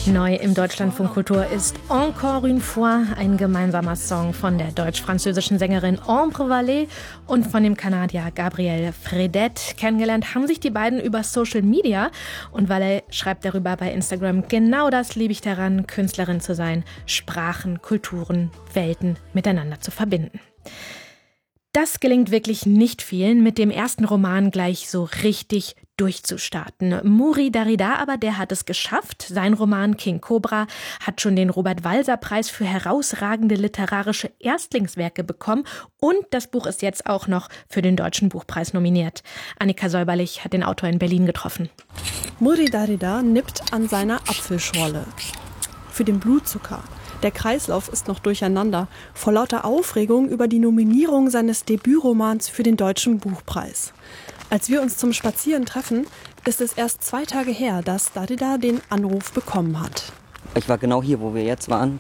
Neu im Deutschlandfunk Kultur ist Encore une fois ein gemeinsamer Song von der deutsch-französischen Sängerin Ambre Vallée und von dem Kanadier Gabriel Fredette. Kennengelernt haben sich die beiden über Social Media und Vallée schreibt darüber bei Instagram: Genau das liebe ich daran, Künstlerin zu sein, Sprachen, Kulturen, Welten miteinander zu verbinden. Das gelingt wirklich nicht vielen, mit dem ersten Roman gleich so richtig durchzustarten. Mouri Darida aber, der hat es geschafft. Sein Roman King Cobra hat schon den Robert-Walser-Preis für herausragende literarische Erstlingswerke bekommen und das Buch ist jetzt auch noch für den Deutschen Buchpreis nominiert. Annika Säuberlich hat den Autor in Berlin getroffen. Mouri Darida nippt an seiner Apfelschorle. Für den Blutzucker. Der Kreislauf ist noch durcheinander, vor lauter Aufregung über die Nominierung seines Debütromans für den Deutschen Buchpreis. Als wir uns zum Spazieren treffen, ist es erst 2 Tage her, dass Darida den Anruf bekommen hat. Ich war genau hier, wo wir jetzt waren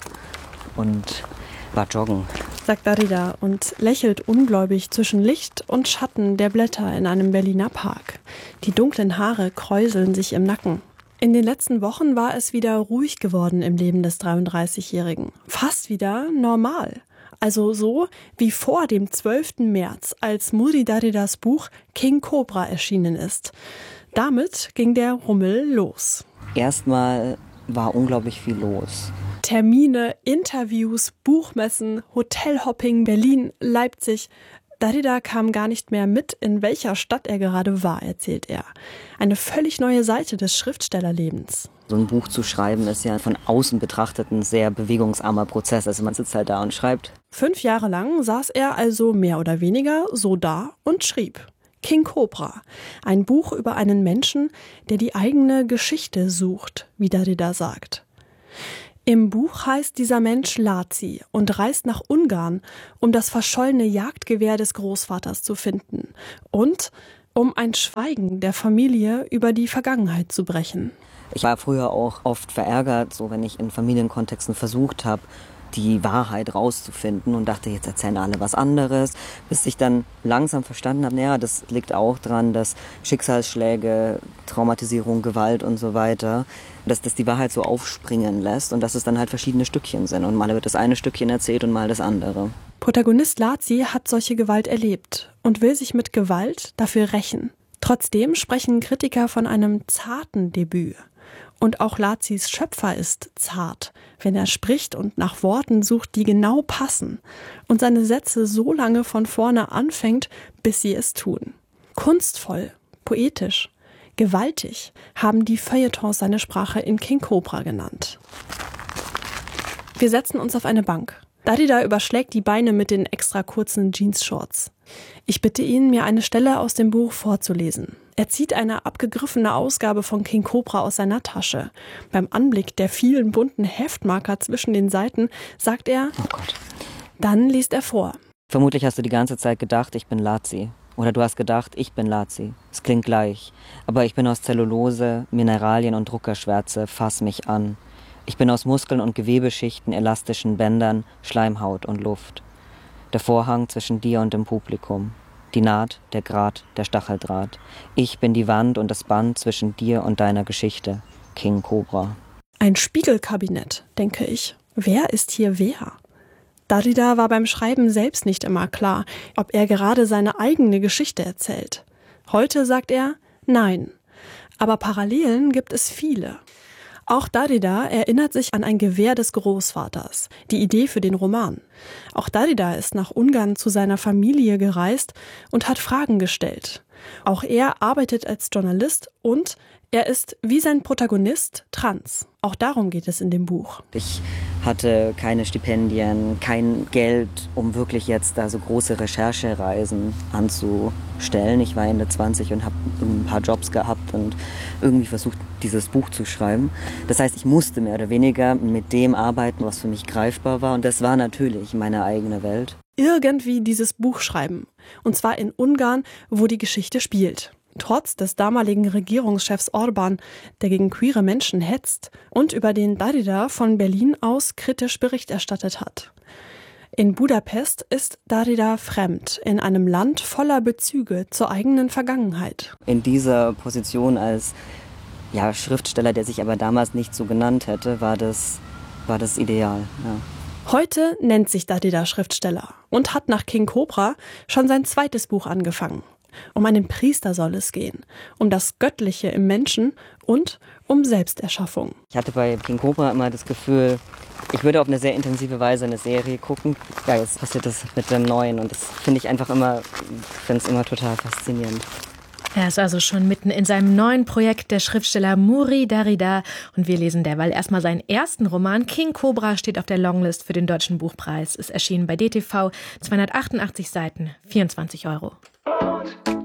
und war joggen, sagt Darida und lächelt ungläubig zwischen Licht und Schatten der Blätter in einem Berliner Park. Die dunklen Haare kräuseln sich im Nacken. In den letzten Wochen war es wieder ruhig geworden im Leben des 33-Jährigen. Fast wieder normal. Also so wie vor dem 12. März, als Mouri Daridas Buch King Cobra erschienen ist. Damit ging der Rummel los. Erstmal war unglaublich viel los. Termine, Interviews, Buchmessen, Hotelhopping, Berlin, Leipzig. Darida kam gar nicht mehr mit, in welcher Stadt er gerade war, erzählt er. Eine völlig neue Seite des Schriftstellerlebens. So ein Buch zu schreiben ist ja von außen betrachtet ein sehr bewegungsarmer Prozess. Also man sitzt halt da und schreibt. 5 Jahre lang saß er also mehr oder weniger so da und schrieb. King Cobra, ein Buch über einen Menschen, der die eigene Geschichte sucht, wie Darida sagt. Im Buch heißt dieser Mensch Laci und reist nach Ungarn, um das verschollene Jagdgewehr des Großvaters zu finden und um ein Schweigen der Familie über die Vergangenheit zu brechen. Ich war früher auch oft verärgert, so wenn ich in Familienkontexten versucht habe, die Wahrheit rauszufinden und dachte, jetzt erzählen alle was anderes, bis ich dann langsam verstanden habe, naja, das liegt auch dran, dass Schicksalsschläge, Traumatisierung, Gewalt und so weiter, dass das die Wahrheit so aufspringen lässt und dass es dann halt verschiedene Stückchen sind und mal wird das eine Stückchen erzählt und mal das andere. Protagonist Laci hat solche Gewalt erlebt und will sich mit Gewalt dafür rächen. Trotzdem sprechen Kritiker von einem zarten Debüt. Und auch Lacis Schöpfer ist zart, wenn er spricht und nach Worten sucht, die genau passen und seine Sätze so lange von vorne anfängt, bis sie es tun. Kunstvoll, poetisch, gewaltig haben die Feuilletons seine Sprache in King Cobra genannt. Wir setzen uns auf eine Bank. Darida überschlägt die Beine mit den extra kurzen Jeans-Shorts. Ich bitte ihn, mir eine Stelle aus dem Buch vorzulesen. Er zieht eine abgegriffene Ausgabe von King Cobra aus seiner Tasche. Beim Anblick der vielen bunten Heftmarker zwischen den Seiten sagt er, oh Gott. Dann liest er vor. Vermutlich hast du die ganze Zeit gedacht, ich bin Laci. Oder du hast gedacht, ich bin Laci. Es klingt gleich. Aber ich bin aus Zellulose, Mineralien und Druckerschwärze. Fass mich an. Ich bin aus Muskeln und Gewebeschichten, elastischen Bändern, Schleimhaut und Luft. Der Vorhang zwischen dir und dem Publikum. Die Naht, der Grat, der Stacheldraht. Ich bin die Wand und das Band zwischen dir und deiner Geschichte. King Cobra. Ein Spiegelkabinett, denke ich. Wer ist hier wer? Darida war beim Schreiben selbst nicht immer klar, ob er gerade seine eigene Geschichte erzählt. Heute sagt er, nein. Aber Parallelen gibt es viele. Auch Darida erinnert sich an ein Gewehr des Großvaters, die Idee für den Roman. Auch Darida ist nach Ungarn zu seiner Familie gereist und hat Fragen gestellt. Auch er arbeitet als Journalist und er ist, wie sein Protagonist, trans. Auch darum geht es in dem Buch. Ich hatte keine Stipendien, kein Geld, um wirklich jetzt da so große Recherchereisen anzustellen. Ich war Ende 20 und habe ein paar Jobs gehabt und irgendwie versucht, dieses Buch zu schreiben. Das heißt, ich musste mehr oder weniger mit dem arbeiten, was für mich greifbar war. Und das war natürlich meine eigene Welt. Irgendwie dieses Buch schreiben. Und zwar in Ungarn, wo die Geschichte spielt. Trotz des damaligen Regierungschefs Orbán, der gegen queere Menschen hetzt und über den Darida von Berlin aus kritisch Bericht erstattet hat. In Budapest ist Darida fremd, in einem Land voller Bezüge zur eigenen Vergangenheit. In dieser Position als Schriftsteller, der sich aber damals nicht so genannt hätte, war das Ideal. Ja. Heute nennt sich Darida Schriftsteller und hat nach King Cobra schon sein zweites Buch angefangen. Um einen Priester soll es gehen, um das Göttliche im Menschen und um Selbsterschaffung. Ich hatte bei King Cobra immer das Gefühl, ich würde auf eine sehr intensive Weise eine Serie gucken. Ja, jetzt passiert das mit dem Neuen und das finde ich immer total faszinierend. Er ist also schon mitten in seinem neuen Projekt, der Schriftsteller Mouri Darida. Und wir lesen derweil erstmal seinen ersten Roman. King Cobra steht auf der Longlist für den Deutschen Buchpreis. Ist erschienen bei DTV, 288 Seiten, 24 €.